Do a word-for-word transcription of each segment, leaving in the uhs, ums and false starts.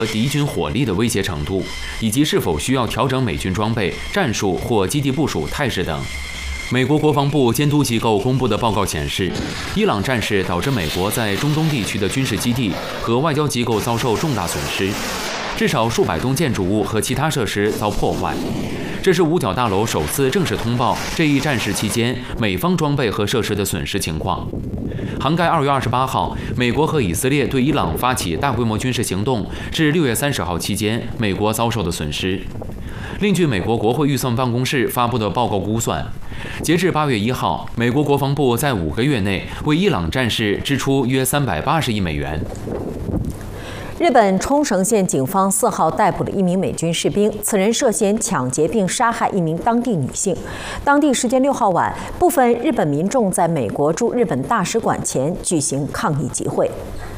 和敌军火力的威胁程度，以及是否需要调整美军装备、战术或基地部署态势等。美国国防部监督机构公布的报告显示，伊朗战事导致美国在中东地区的军事基地和外交机构遭受重大损失，至少数百栋建筑物和其他设施遭破坏。这是五角大楼首次正式通报这一战事期间美方装备和设施的损失情况，涵盖二月二十八号美国和以色列对伊朗发起大规模军事行动至六月三十号期间美国遭受的损失。另据美国国会预算办公室发布的报告估算，截至八月一号，美国国防部在五个月内为伊朗战事支出约三百八十亿美元。 日本冲绳县警方四号逮捕了一名美军士兵，此人涉嫌抢劫并杀害一名当地女性。当地时间六号晚，部分日本民众在美国驻日本大使馆前举行抗议集会。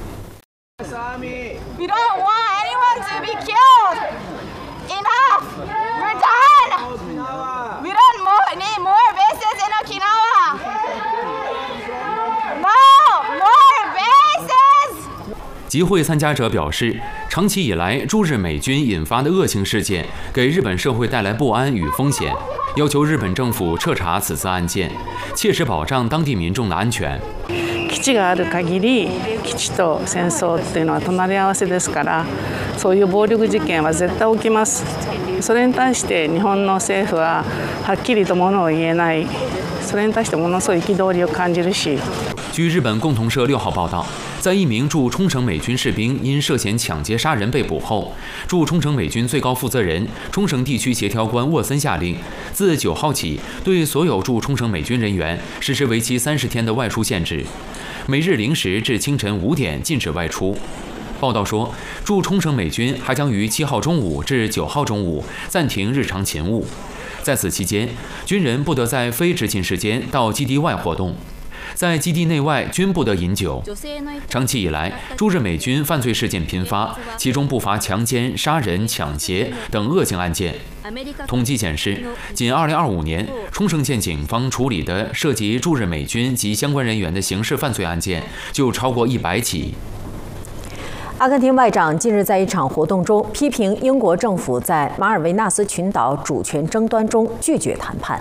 We don't want anyone to be killed. Enough. We're done. We don't more, need more bases in Okinawa. No more bases. 集会参加者表示，长期以来驻日美军引发的恶性事件给日本社会带来不安与风险，要求日本政府彻查此次案件，切实保障当地民众的安全。 基地がある限り、基地と戦争っていうのは隣り合わせですから、そういう暴力事件は絶対起きます。それに対して日本の政府ははっきりとものを言えない。それに対してものすごい憤りを感じるし。 据日本共同社六号报道，在一名驻冲绳美军士兵因涉嫌抢劫杀人被捕后，驻冲绳美军最高负责人、冲绳地区协调官沃森下令，自九号起对所有驻冲绳美军人员实施为期三十天的外出限制，每日零时至清晨五点禁止外出。报道说，驻冲绳美军还将于七号中午至九号中午暂停日常勤务，在此期间，军人不得在非执勤时间到基地外活动。在基地内外均不得饮酒。长期以来，驻日美军犯罪事件频发，其中不乏强奸、杀人、抢劫等恶性案件。统计显示，仅二零二五年，冲绳县警方处理的涉及驻日美军及相关人员的刑事犯罪案件就超过一百起。 阿根廷外长近日在一场活动中批评英国政府在马尔维纳斯群岛主权争端中拒绝谈判。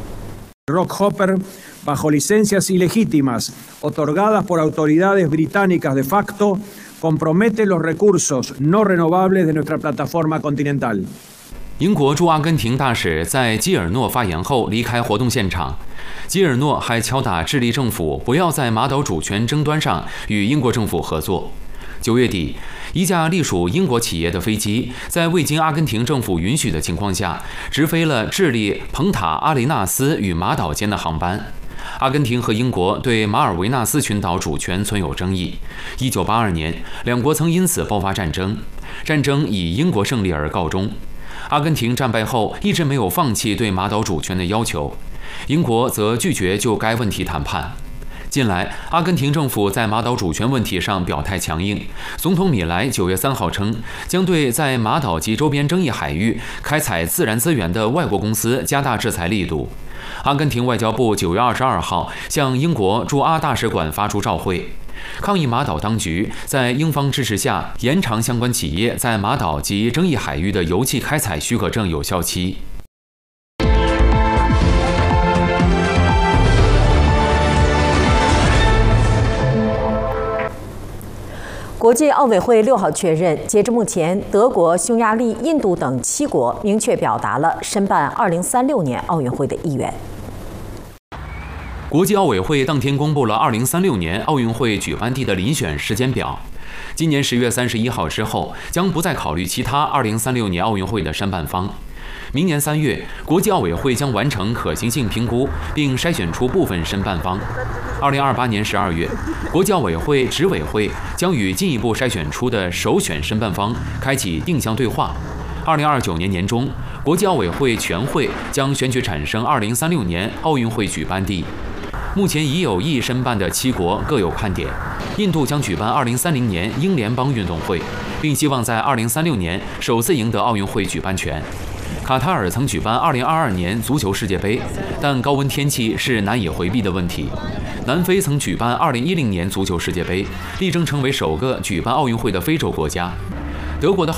Rockhopper bajo licencias ilegítimas otorgadas por autoridades británicas de facto, compromete los recursos no renovables de nuestra plataforma continental. 英国驻阿根廷大使在基尔诺发言后离开活动现场。基尔诺还敲打智利政府不要在马岛主权争端上与英国政府合作。九月底，一架隶属英国企业的飞机在未经阿根廷政府允许的情况下，直飞了智利蓬塔阿雷纳斯与马岛间的航班。阿根廷和英国对马尔维纳斯群岛主权存有争议。一九八二年，两国曾因此爆发战争，战争以英国胜利而告终。阿根廷战败后一直没有放弃对马岛主权的要求，英国则拒绝就该问题谈判。近来，阿根廷政府在马岛主权问题上表态强硬。总统米莱九月三号称，将对在马岛及周边争议海域开采自然资源的外国公司加大制裁力度。阿根廷外交部九月二十二号向英国驻阿大使馆发出照会，抗议马岛当局在英方支持下延长相关企业在马岛及争议海域的油气开采许可证有效期。 国际奥委会六号确认，截至目前，德国、匈牙利、印度等七国明确表达了申办二零三六年奥运会的意愿。 国际奥委会当天公布了二零三六年奥运会举办地的遴选时间表。今年十月三十一号之后，将不再考虑其他二零三六年奥运会的申办方。明年三月，国际奥委会将完成可行性评估，并筛选出部分申办方。二零二八年十二月，国际奥委会执委会将与进一步筛选出的首选申办方开启定向对话。二零二九年年中，国际奥委会全会将选举产生二零三六年奥运会举办地。目前已有意申办的七国各有看点。印度将举办二零三零年英联邦运动会，并希望在二零三六年首次赢得奥运会举办权。卡塔尔曾举办二零二二年足球世界杯，但高温天气是难以回避的问题。南非曾举办二零一零年足球世界杯，力争成为首个举办奥运会的非洲国家。 德国的